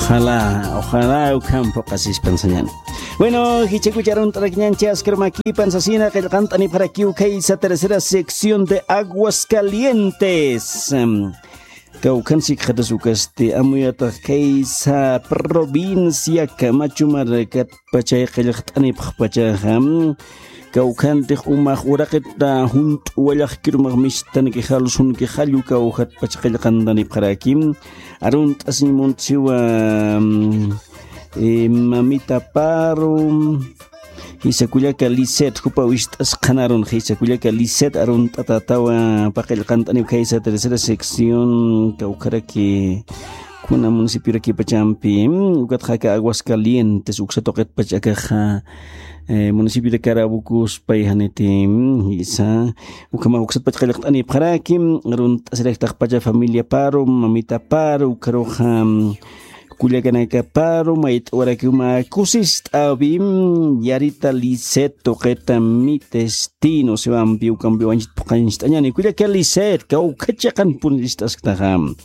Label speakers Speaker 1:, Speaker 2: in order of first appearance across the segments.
Speaker 1: Ojalá campo casis pensañan. Bueno, hichekucharon traquñanchas cremaqui pensasina que cantan para que esa tercera sección de Aguas Calientes. Caucansi Jadasucaste, Amuyata Keisa, provincia Camacho Maracat, Pachay Kelchtani Pachaham. Caucante umah urakita hunt walak kirmagmistan ke halusun ke halu kauhat pachkelkandani parakim arunt asimuntiwa mamita parum hisakullaka liset hupawistas qanaron hisakullaka liset arunt atatawa pakelkandani kaisa tercera sección caucaraki kuna municipio aquí pachampi ukat haka Aguas Calientes uksatoket pachakaja municipio de Carabucus payhanetim isa ukama uksat pachkalaqt ani qarakim runt aselekta pacha familia paro mamita paro karoham kuliakanaka paro mait orakuma kusist abim yarita liset toqeta mi destino se van biu cambio anjit paqanstanyani kuliaka liset kau kachakan pun listas taham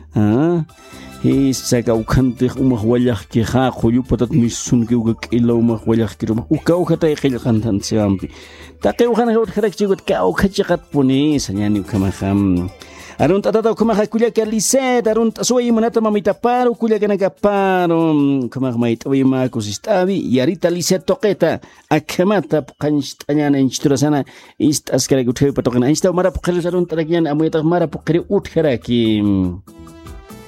Speaker 1: Saka ukante umah wajah kiha koyu patat misun ke ugak ilau umah wajah kirumah ukau kata ikhil kantan siampi tak ukana kau kharak cigut kau kacakat puni sanyani ukamaham arun tata ukamah kuliah kaliset arun tasoi manata mamita paru kuliah kana kaparo ukamah mait oi maku sistavi yarita liset toqeta akamata qanstanyana inchtura sana ist askara guthe patokana insta mara pqil arun tarakian amuyata mara pqri ut kharakim